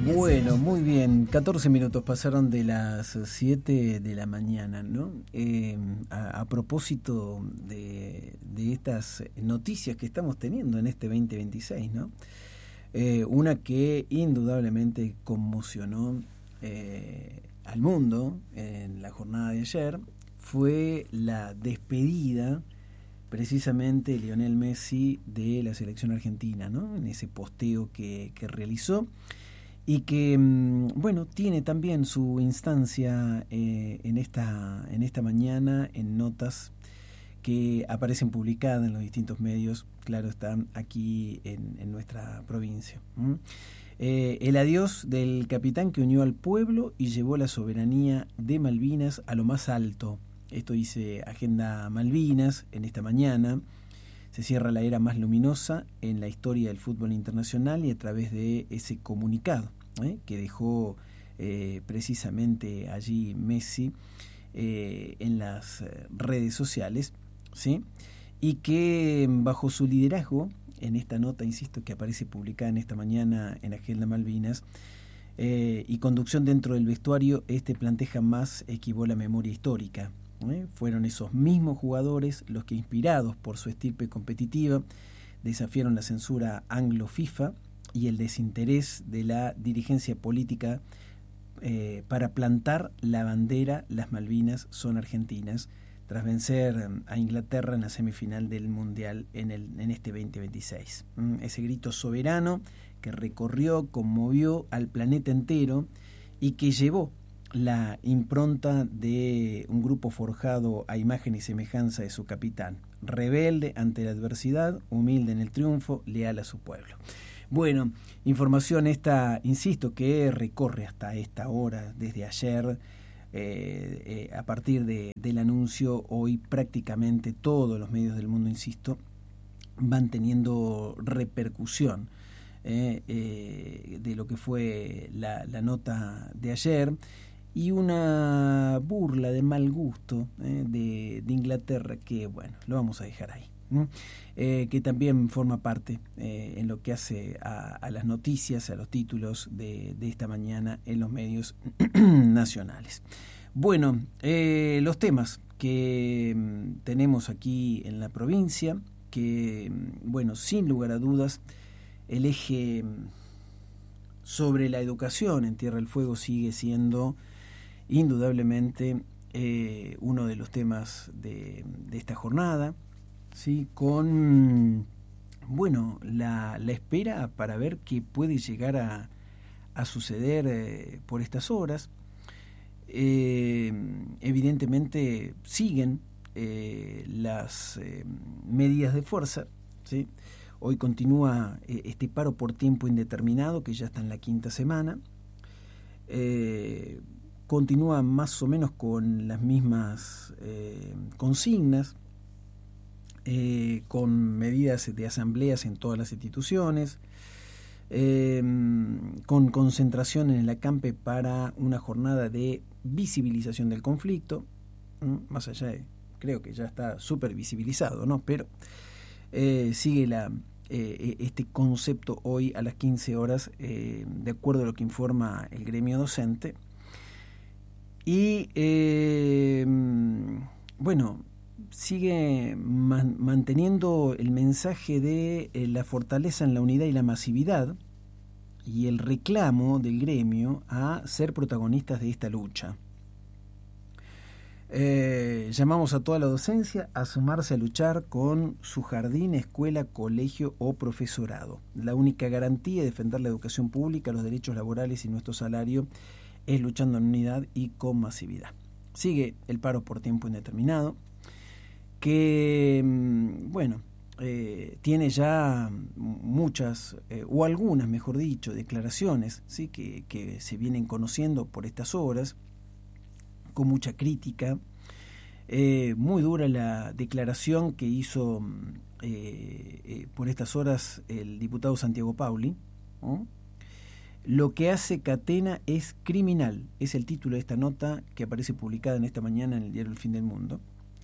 Bueno, muy bien, 14 minutos pasaron de las 7 de la mañana, ¿no? A propósito de estas noticias que estamos teniendo en este 2026, ¿no? Una que indudablemente conmocionó al mundo en la jornada de ayer fue la despedida precisamente de Lionel Messi de la selección argentina, ¿no? En ese posteo que realizó y que, bueno, tiene también su instancia en esta mañana en notas que aparecen publicadas en los distintos medios, claro, están aquí en nuestra provincia. El adiós del capitán que unió al pueblo y llevó la soberanía de Malvinas a lo más alto. Esto dice Agenda Malvinas en esta mañana. Se cierra la era más luminosa en la historia del fútbol internacional y a través de ese comunicado que dejó precisamente allí Messi en las redes sociales, ¿sí? Y que bajo su liderazgo, en esta nota, insisto, que aparece publicada en esta mañana en Agenda Malvinas, y conducción dentro del vestuario, este plantel jamás esquivó la memoria histórica. Fueron esos mismos jugadores los que, inspirados por su estirpe competitiva, desafiaron la censura anglo-FIFA y el desinterés de la dirigencia política para plantar la bandera "Las Malvinas son argentinas", tras vencer a Inglaterra en la semifinal del Mundial en este 2026. Ese grito soberano que recorrió, conmovió al planeta entero y que llevó la impronta de un grupo forjado a imagen y semejanza de su capitán, rebelde ante la adversidad, humilde en el triunfo, leal a su pueblo. Bueno, información esta, insisto, que recorre hasta esta hora, desde ayer, a partir del anuncio. Hoy prácticamente todos los medios del mundo, insisto, van teniendo repercusión de lo que fue la nota de ayer, y una burla de mal gusto de Inglaterra que, bueno, lo vamos a dejar ahí, que también forma parte en lo que hace a las noticias, a los títulos de esta mañana en los medios nacionales. Bueno, los temas que tenemos aquí en la provincia, que, bueno, sin lugar a dudas, el eje sobre la educación en Tierra del Fuego sigue siendo indudablemente uno de los temas de esta jornada, ¿sí? Con, bueno, la espera para ver qué puede llegar a suceder por estas horas. Evidentemente siguen las medidas de fuerza, ¿sí? Hoy continúa este paro por tiempo indeterminado, que ya está en la quinta semana. Continúa más o menos con las mismas consignas, con medidas de asambleas en todas las instituciones, con concentración en el acampe para una jornada de visibilización del conflicto, más allá de, creo que ya está súper visibilizado, ¿no? Pero sigue este concepto hoy a las 15 horas, de acuerdo a lo que informa el gremio docente. Y bueno, sigue manteniendo el mensaje de la fortaleza en la unidad y la masividad, y el reclamo del gremio a ser protagonistas de esta lucha. Llamamos a toda la docencia a sumarse a luchar con su jardín, escuela, colegio o profesorado. La única garantía de defender la educación pública, los derechos laborales y nuestro salario es luchando en unidad y con masividad. Sigue el paro por tiempo indeterminado, que, bueno, tiene ya muchas, o algunas, mejor dicho, declaraciones, ¿sí? que se vienen conociendo por estas horas, con mucha crítica. Muy dura la declaración que hizo por estas horas el diputado Santiago Pauli, ¿no? Lo que hace Catena es criminal, es el título de esta nota que aparece publicada en esta mañana en el diario El Fin del Mundo.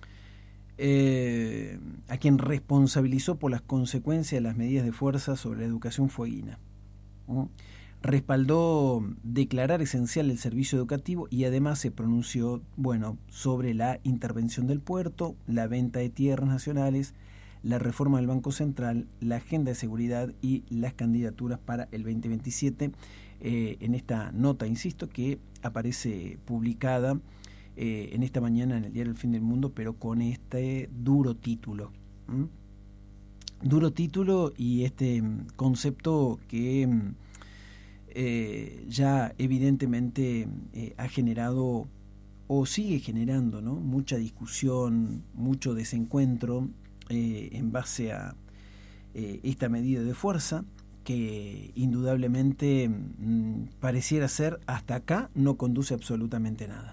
A quien responsabilizó por las consecuencias de las medidas de fuerza sobre la educación fueguina, ¿no? respaldó declarar esencial el servicio educativo y además se pronunció, sobre la intervención del puerto, la venta de tierras nacionales, la reforma del Banco Central, la agenda de seguridad y las candidaturas para el 2027, en esta nota, insisto, que aparece publicada en esta mañana en el diario El Fin del Mundo, pero con este duro título. Duro título y este concepto que ya evidentemente ha generado o sigue generando, ¿no?, mucha discusión, mucho desencuentro en base a esta medida de fuerza que indudablemente pareciera ser hasta acá no conduce absolutamente nada,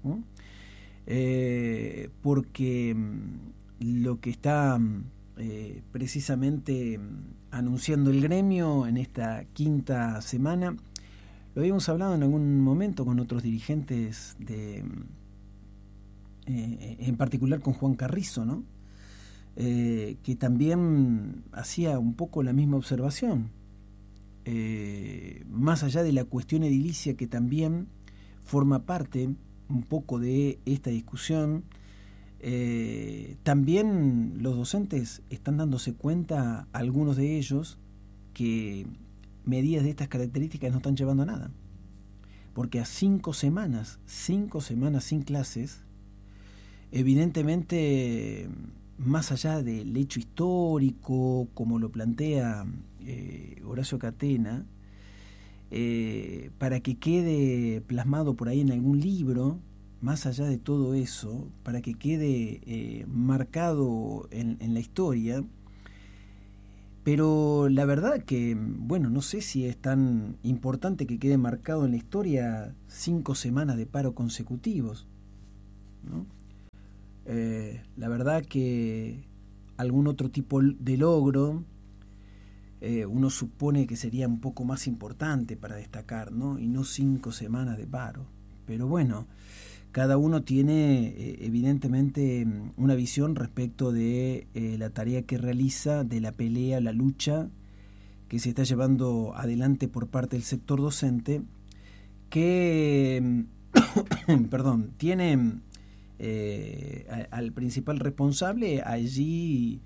porque lo que está precisamente anunciando el gremio en esta quinta semana, lo habíamos hablado en algún momento con otros dirigentes en particular con Juan Carrizo, ¿no?, que también hacía un poco la misma observación, más allá de la cuestión edilicia que también forma parte un poco de esta discusión. También los docentes están dándose cuenta, algunos de ellos, que medidas de estas características no están llevando a nada, porque a 5 semanas sin clases, evidentemente, más allá del hecho histórico, como lo plantea Horacio Catena, para que quede plasmado por ahí en algún libro, más allá de todo eso, para que quede marcado en la historia. Pero la verdad que, no sé si es tan importante que quede marcado en la historia 5 semanas de paro consecutivos, ¿no? La verdad que algún otro tipo de logro uno supone que sería un poco más importante para destacar, ¿no? Y no 5 semanas de paro. Pero bueno, cada uno tiene evidentemente una visión respecto de la tarea que realiza, de la pelea, la lucha que se está llevando adelante por parte del sector docente, que tiene al principal responsable allí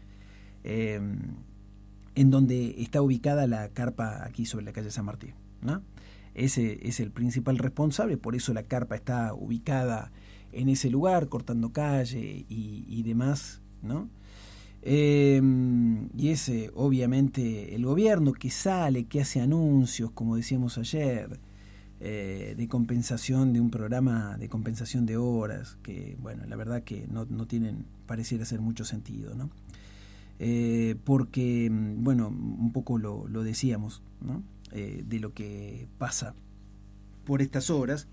en donde está ubicada la carpa aquí sobre la calle San Martín, ¿no? Ese es el principal responsable, por eso la carpa está ubicada en ese lugar, cortando calle y demás, ¿no? Y ese, obviamente, el gobierno que sale, que hace anuncios, como decíamos ayer, de compensación de un programa de compensación de horas, que, la verdad que no tienen, pareciera ser mucho sentido, ¿no? Porque, un poco lo decíamos, ¿no?, de lo que pasa por estas horas,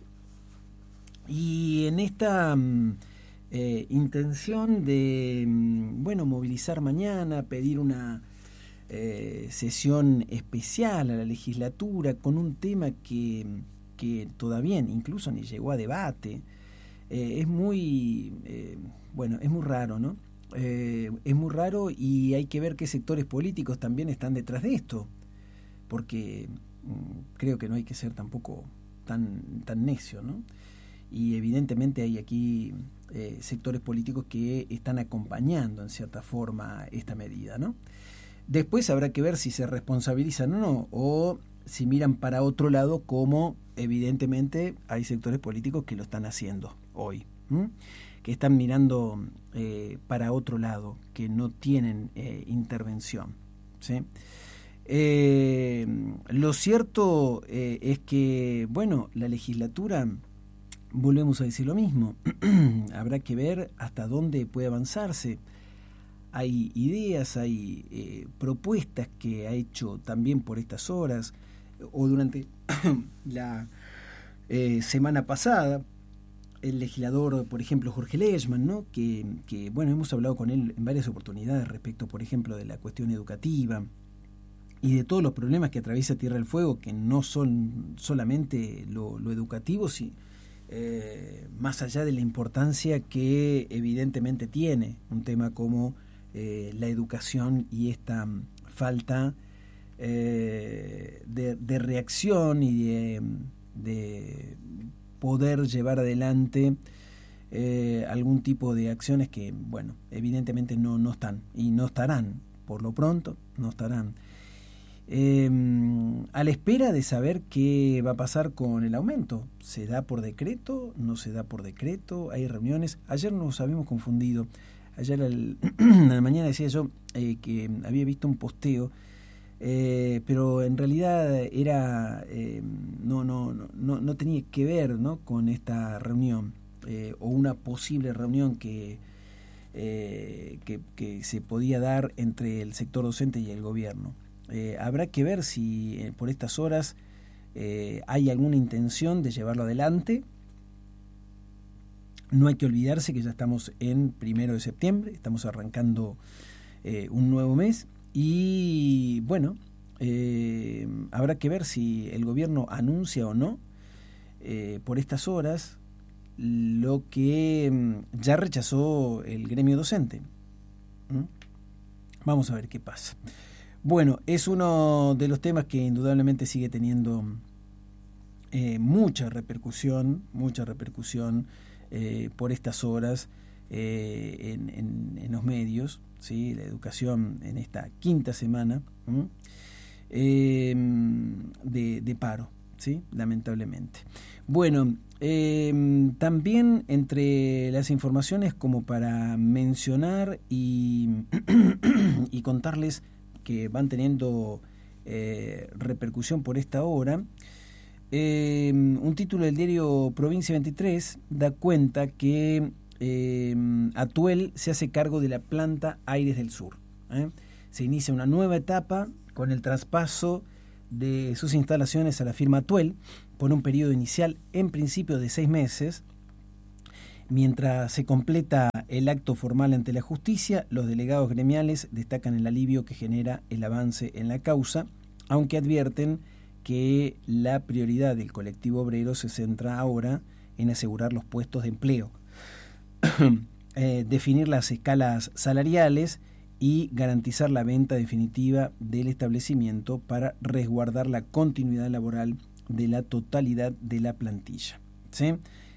y en esta intención de movilizar mañana, pedir una sesión especial a la legislatura con un tema que todavía incluso ni llegó a debate, es muy es muy raro, ¿no? Es muy raro, y hay que ver qué sectores políticos también están detrás de esto, porque creo que no hay que ser tampoco tan necio, ¿no? Y evidentemente hay aquí sectores políticos que están acompañando en cierta forma esta medida, ¿no? Después habrá que ver si se responsabilizan o no, o si miran para otro lado, como evidentemente hay sectores políticos que lo están haciendo hoy, que están mirando para otro lado, que no tienen intervención, ¿sí? Lo cierto es que, la legislatura, volvemos a decir lo mismo, habrá que ver hasta dónde puede avanzarse. Hay ideas, hay propuestas que ha hecho también por estas horas o durante la semana pasada el legislador, por ejemplo, Jorge Lechmann, ¿no?, que hemos hablado con él en varias oportunidades respecto, por ejemplo, de la cuestión educativa y de todos los problemas que atraviesa Tierra del Fuego, que no son solamente lo educativo, más allá de la importancia que evidentemente tiene un tema como la educación y esta falta de reacción y de poder llevar adelante algún tipo de acciones que, bueno, evidentemente no están y no estarán, por lo pronto no estarán. A la espera de saber qué va a pasar con el aumento. ¿Se da por decreto? ¿No se da por decreto? ¿Hay reuniones? Ayer nos habíamos confundido. Ayer a la mañana decía yo que había visto un posteo, pero en realidad era no tenía que ver, ¿no?, con esta reunión o una posible reunión que se podía dar entre el sector docente y el gobierno. Habrá que ver si por estas horas hay alguna intención de llevarlo adelante. No hay que olvidarse que ya estamos en 1 de septiembre, estamos arrancando un nuevo mes y bueno, habrá que ver si el gobierno anuncia o no por estas horas lo que ya rechazó el gremio docente. Vamos a ver qué pasa. Bueno, es uno de los temas que indudablemente sigue teniendo mucha repercusión por estas horas en los medios, ¿sí? La educación en esta quinta semana de paro, ¿sí? Lamentablemente. Bueno, también entre las informaciones como para mencionar y contarles que van teniendo repercusión por esta hora, un título del diario Provincia 23 da cuenta que Atuel se hace cargo de la planta Aires del Sur. Se inicia una nueva etapa con el traspaso de sus instalaciones a la firma Atuel por un periodo inicial en principio de 6 meses. Mientras se completa el acto formal ante la justicia, los delegados gremiales destacan el alivio que genera el avance en la causa, aunque advierten que la prioridad del colectivo obrero se centra ahora en asegurar los puestos de empleo, definir las escalas salariales y garantizar la venta definitiva del establecimiento para resguardar la continuidad laboral de la totalidad de la plantilla, ¿sí?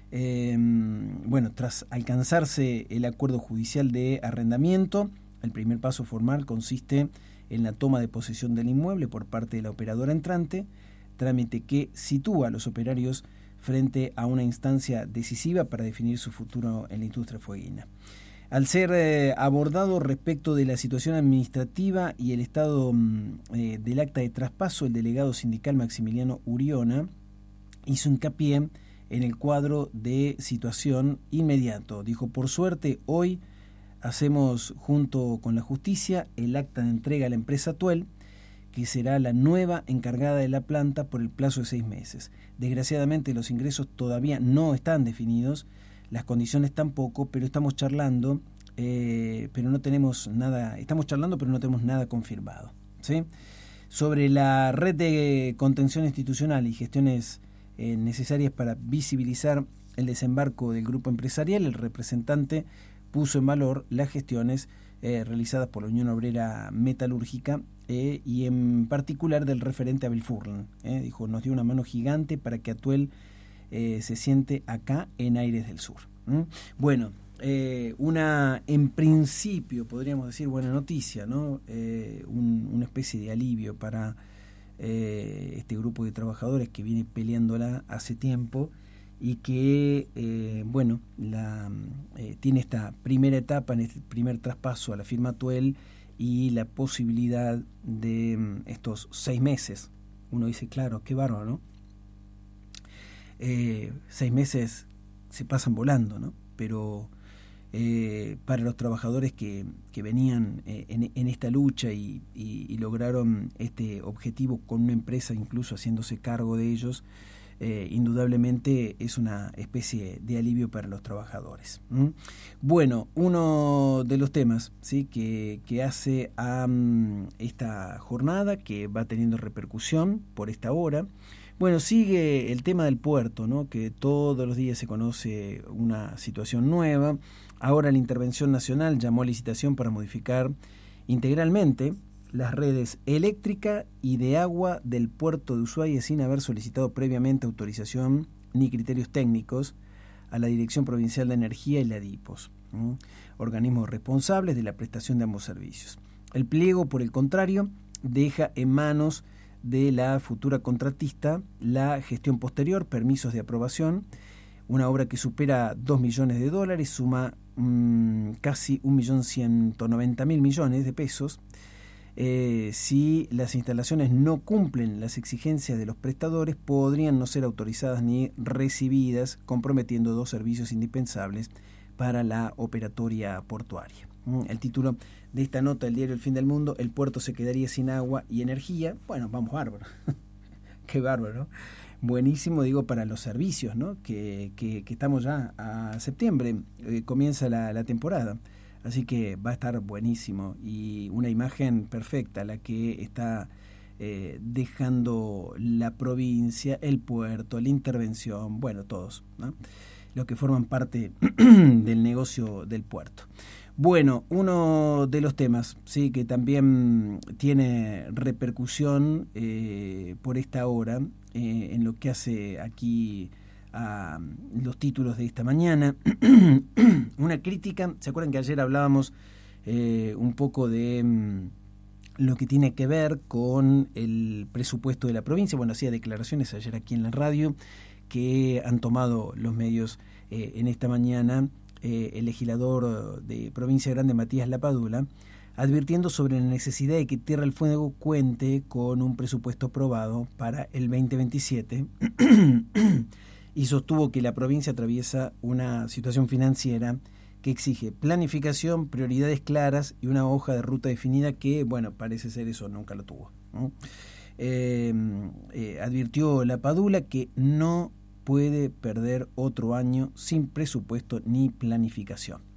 Bueno, tras alcanzarse el acuerdo judicial de arrendamiento, el primer paso formal consiste en la toma de posesión del inmueble por parte de la operadora entrante, trámite que sitúa a los operarios frente a una instancia decisiva para definir su futuro en la industria fueguina. Al ser abordado respecto de la situación administrativa y el estado del acta de traspaso, el delegado sindical Maximiliano Uriona hizo hincapié en el cuadro de situación inmediato. Dijo: por suerte, hoy hacemos junto con la justicia el acta de entrega a la empresa Atuel, que será la nueva encargada de la planta por el plazo de 6 meses. Desgraciadamente los ingresos todavía no están definidos, las condiciones tampoco, pero estamos charlando, pero no tenemos nada confirmado, ¿sí? Sobre la red de contención institucional y gestiones necesarias para visibilizar el desembarco del grupo empresarial, el representante puso en valor las gestiones realizadas por la Unión Obrera Metalúrgica y en particular del referente Abel Furlan. Dijo: nos dio una mano gigante para que Atuel se siente acá en Aires del Sur. Bueno, una, en principio, podríamos decir, buena noticia, ¿no? Una especie de alivio para este grupo de trabajadores que viene peleándola hace tiempo y que, tiene esta primera etapa, en este primer traspaso a la firma Atuel y la posibilidad de estos 6 meses. Uno dice, claro, qué bárbaro, ¿no? 6 meses se pasan volando, ¿no? Pero para los trabajadores que venían en esta lucha y lograron este objetivo con una empresa incluso haciéndose cargo de ellos, indudablemente es una especie de alivio para los trabajadores. Bueno, uno de los temas, ¿sí?, que hace a esta jornada, que va teniendo repercusión por esta hora. Bueno, sigue el tema del puerto, ¿no?, que todos los días se conoce una situación nueva. Ahora la Intervención Nacional llamó a licitación para modificar integralmente las redes eléctrica y de agua del puerto de Ushuaia sin haber solicitado previamente autorización ni criterios técnicos a la Dirección Provincial de Energía y la DIPOS, organismos responsables de la prestación de ambos servicios. El pliego, por el contrario, deja en manos de la futura contratista la gestión posterior, permisos de aprobación, una obra que supera $2 millones, suma casi 1.190.000 millones de pesos. Si las instalaciones no cumplen las exigencias de los prestadores, podrían no ser autorizadas ni recibidas, comprometiendo dos servicios indispensables para la operatoria portuaria. El título de esta nota del diario El Fin del Mundo: el puerto se quedaría sin agua y energía. Bueno, vamos, bárbaro. Qué bárbaro, ¿no? Buenísimo, digo, para los servicios, ¿no? Que estamos ya a septiembre, comienza la temporada. Así que va a estar buenísimo y una imagen perfecta la que está dejando la provincia, el puerto, la intervención, bueno, todos, ¿no? Los que forman parte del negocio del puerto. Bueno, uno de los temas, sí, que también tiene repercusión por esta hora en lo que hace aquí a los títulos de esta mañana. Una crítica, ¿se acuerdan que ayer hablábamos un poco de lo que tiene que ver con el presupuesto de la provincia? Bueno, hacía declaraciones ayer aquí en la radio que han tomado los medios en esta mañana, el legislador de Provincia Grande, Matías Lapadula, advirtiendo sobre la necesidad de que Tierra del Fuego cuente con un presupuesto aprobado para el 2027 y sostuvo que la provincia atraviesa una situación financiera que exige planificación, prioridades claras y una hoja de ruta definida que, bueno, parece ser eso nunca lo tuvo, ¿no? Advirtió Lapadula que no puede perder otro año sin presupuesto ni planificación.